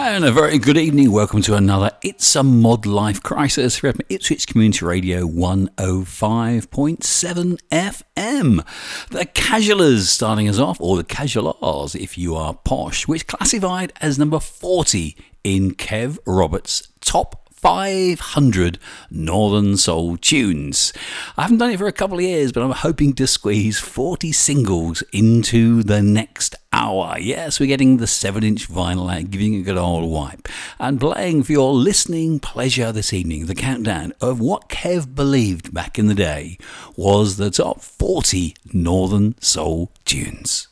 And a very good evening. Welcome to another It's a Mod Life Crisis from Ipswich Community Radio 105.7 FM. The Casualers starting us off, or the Casualars if you are posh, which classified as number 40 in Kev Roberts' top 500 Northern Soul tunes. I haven't done it for a couple of years, but I'm hoping to squeeze 40 singles into the next hour. Yes, we're getting the 7-inch vinyl out, giving it a good old wipe, and playing for your listening pleasure this evening the countdown of what Kev believed back in the day was the top 40 Northern Soul tunes.